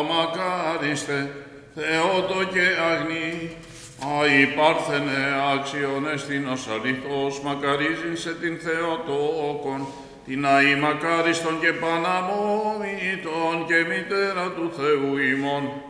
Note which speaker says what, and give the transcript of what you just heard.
Speaker 1: μακάριστε, Θεότο και αγνή, αη πάρθενε άξιον εστίνος αληθώς, μακαρίζειν σε την Θεοτόκον, την αη μακάριστον και παναμόμητον και μητέρα του Θεού ημών,